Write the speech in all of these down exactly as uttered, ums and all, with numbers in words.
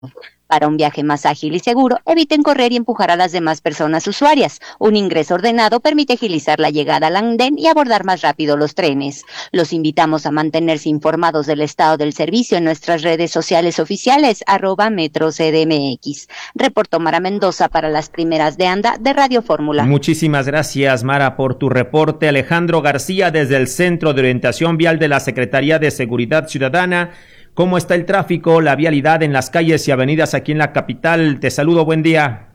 Para un viaje más ágil y seguro, eviten correr y empujar a las demás personas usuarias. Un ingreso ordenado permite agilizar la llegada al andén y abordar más rápido los trenes. Los invitamos a mantenerse informados del estado del servicio en nuestras redes sociales oficiales, arroba Metro C D M X. Reportó Mara Mendoza para las primeras de Anda de Radio Fórmula. Muchísimas gracias, Mara, por tu reporte. Alejandro García, desde el Centro de Orientación Vial de la Secretaría de Seguridad Ciudadana. ¿Cómo está el tráfico, la vialidad en las calles y avenidas aquí en la capital? Te saludo, buen día.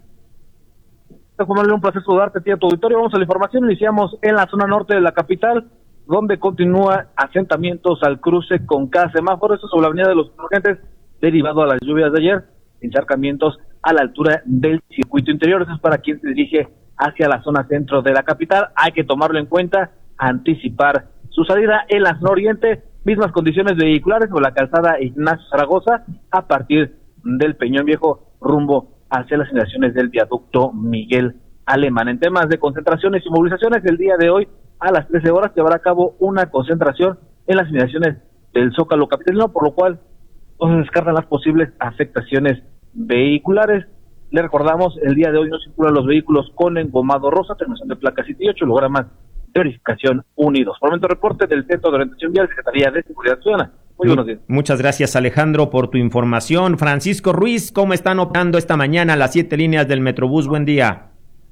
Juan, un placer saludarte a ti, a tu auditorio. Vamos a la información. Iniciamos en la zona norte de la capital, donde continúa asentamientos al cruce con cada semáforo, eso sobre la avenida de los Insurgentes, derivado a las lluvias de ayer, encharcamientos a la altura del circuito interior. Eso es para quien se dirige hacia la zona centro de la capital. Hay que tomarlo en cuenta, anticipar su salida. En la zona oriente, mismas condiciones vehiculares sobre la calzada Ignacio Zaragoza, a partir del Peñón Viejo, rumbo hacia las inmediaciones del viaducto Miguel Alemán. En temas de concentraciones y movilizaciones, el día de hoy a las trece horas se llevará a cabo una concentración en las inmediaciones del Zócalo capitalino, por lo cual no se descartan las posibles afectaciones vehiculares. Le recordamos, el día de hoy no circulan los vehículos con engomado rosa, terminación de placa siete y ocho, logramas de verificación unidos. Por el momento, reporte del Centro de Orientación Vial, Secretaría de Seguridad Ciudadana. Muy buenos días. Muchas gracias, Alejandro, por tu información. Francisco Ruiz, ¿cómo están operando esta mañana las siete líneas del Metrobús? Buen día.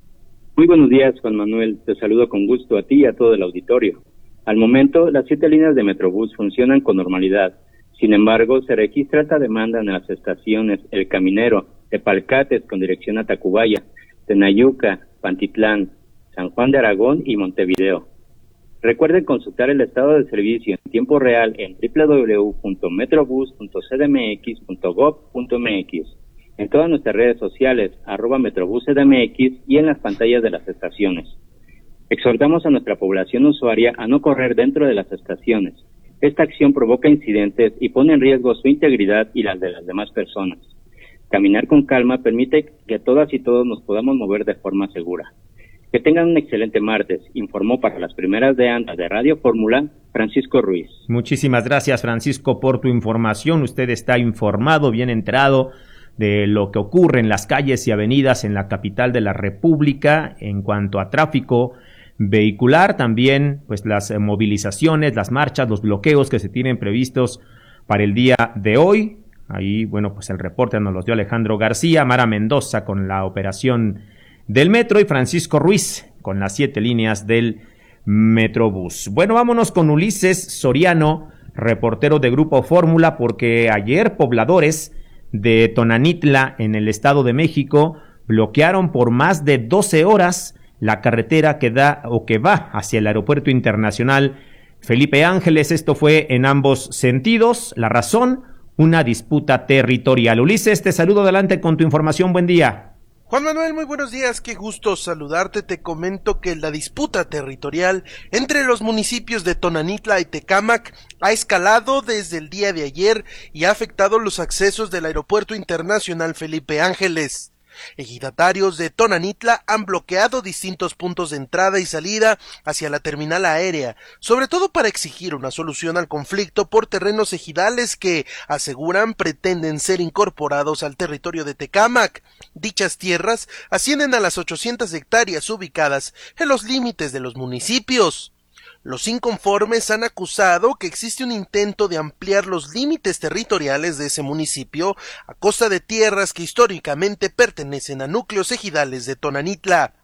Muy buenos días, Juan Manuel. Te saludo con gusto a ti y a todo el auditorio. Al momento, las siete líneas de Metrobús funcionan con normalidad. Sin embargo, se registra alta demanda en las estaciones El Caminero, Tepalcates con dirección a Tacubaya, Tenayuca, Pantitlán, San Juan de Aragón y Montevideo. Recuerden consultar el estado de servicio en tiempo real en doble u doble u doble u punto metrobús punto c d m x punto gob punto m x, en todas nuestras redes sociales, arroba Metrobús C D M X y en las pantallas de las estaciones. Exhortamos a nuestra población usuaria a no correr dentro de las estaciones. Esta acción provoca incidentes y pone en riesgo su integridad y las de las demás personas. Caminar con calma permite que todas y todos nos podamos mover de forma segura. Que tengan un excelente martes, informó para las primeras de Anda de Radio Fórmula, Francisco Ruiz. Muchísimas gracias, Francisco, por tu información. Usted está informado, bien enterado de lo que ocurre en las calles y avenidas en la capital de la República en cuanto a tráfico vehicular, también pues las movilizaciones, las marchas, los bloqueos que se tienen previstos para el día de hoy. Ahí, bueno, pues el reporte nos los dio Alejandro García, Mara Mendoza con la operación del metro y Francisco Ruiz con las siete líneas del Metrobús. Bueno, vámonos con Ulises Soriano, reportero de Grupo Fórmula, porque ayer pobladores de Tonanitla en el Estado de México bloquearon por más de doce horas la carretera que da o que va hacia el Aeropuerto Internacional Felipe Ángeles. Esto fue en ambos sentidos. La razón, una disputa territorial. Ulises, te saludo, adelante con tu información. Buen día. Juan Manuel, muy buenos días, qué gusto saludarte. Te comento que la disputa territorial entre los municipios de Tonanitla y Tecámac ha escalado desde el día de ayer y ha afectado los accesos del Aeropuerto Internacional Felipe Ángeles. Ejidatarios de Tonanitla han bloqueado distintos puntos de entrada y salida hacia la terminal aérea, sobre todo para exigir una solución al conflicto por terrenos ejidales que, aseguran, pretenden ser incorporados al territorio de Tecámac. Dichas tierras ascienden a las ochocientas hectáreas ubicadas en los límites de los municipios. Los inconformes han acusado que existe un intento de ampliar los límites territoriales de ese municipio a costa de tierras que históricamente pertenecen a núcleos ejidales de Tonanitla.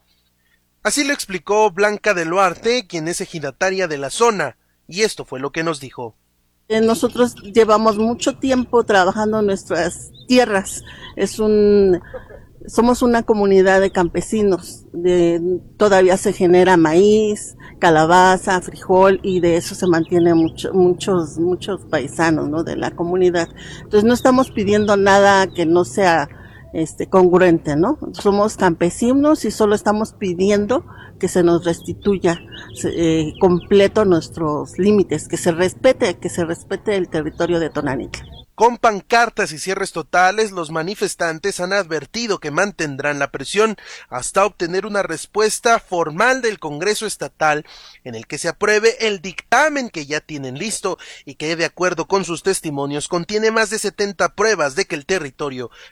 Así lo explicó Blanca del Duarte, quien es ejidataria de la zona, y esto fue lo que nos dijo. Nosotros llevamos mucho tiempo trabajando en nuestras tierras. Es un... Somos una comunidad de campesinos, de, todavía se genera maíz, calabaza, frijol, y de eso se mantienen mucho, muchos muchos paisanos, ¿no?, de la comunidad. Entonces no estamos pidiendo nada que no sea este congruente, ¿no? Somos campesinos y solo estamos pidiendo que se nos restituya eh, completo nuestros límites, que se respete, que se respete el territorio de Tonanitla. Con pancartas y cierres totales, los manifestantes han advertido que mantendrán la presión hasta obtener una respuesta formal del Congreso Estatal en el que se apruebe el dictamen que ya tienen listo y que, de acuerdo con sus testimonios, contiene más de setenta pruebas de que el territorio